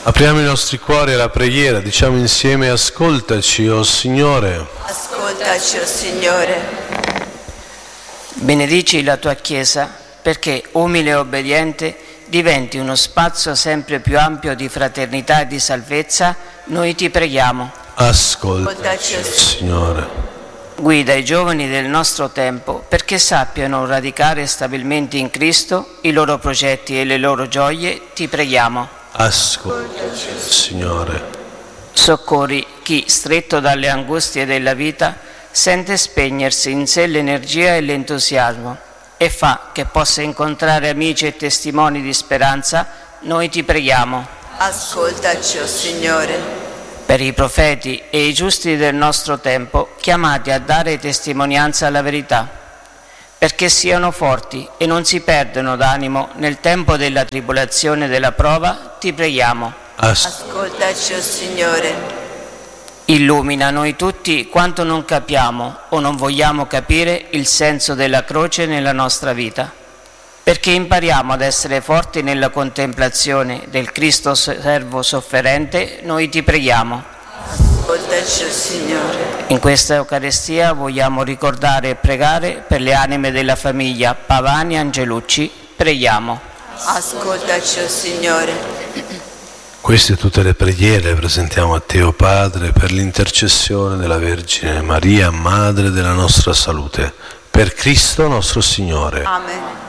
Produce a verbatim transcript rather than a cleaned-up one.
Apriamo i nostri cuori alla preghiera, diciamo insieme: ascoltaci, o Signore. Ascoltaci, o Signore. Benedici la tua Chiesa, perché, umile e obbediente, diventi uno spazio sempre più ampio di fraternità e di salvezza. Noi ti preghiamo. Ascoltaci, o Signore. Guida i giovani del nostro tempo perché sappiano radicare stabilmente in Cristo i loro progetti e le loro gioie. Ti preghiamo. Ascoltaci, Signore. Soccorri chi, stretto dalle angustie della vita, sente spegnersi in sé l'energia e l'entusiasmo e fa che possa incontrare amici e testimoni di speranza. Noi ti preghiamo. Ascoltaci, o Signore. Per i profeti e i giusti del nostro tempo, chiamati a dare testimonianza alla verità, perché siano forti e non si perdano d'animo nel tempo della tribolazione e della prova, ti preghiamo. Ascoltaci, o Signore. Illumina noi tutti quanto non capiamo o non vogliamo capire il senso della croce nella nostra vita, perché impariamo ad essere forti nella contemplazione del Cristo servo sofferente. Noi ti preghiamo. Ascoltaci, o Signore. In questa Eucaristia vogliamo ricordare e pregare per le anime della famiglia Pavani Angelucci. Preghiamo. Ascoltaci, o Signore. Queste tutte le preghiere le presentiamo a te, o Padre, per l'intercessione della Vergine Maria, Madre della nostra salute, per Cristo nostro Signore. Amen.